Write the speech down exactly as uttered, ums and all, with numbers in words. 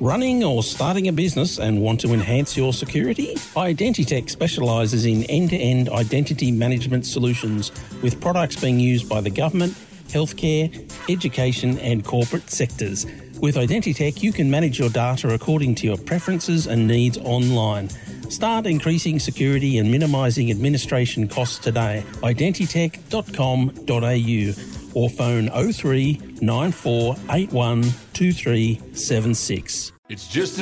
Running or starting a business and want to enhance your security? Identitech specialises in end-to-end identity management solutions with products being used by the government, healthcare, education and corporate sectors. With Identitech, you can manage your data according to your preferences and needs online. Start increasing security and minimising administration costs today. identitech dot com dot a u or phone oh three nine four eight one two three seven six. It's just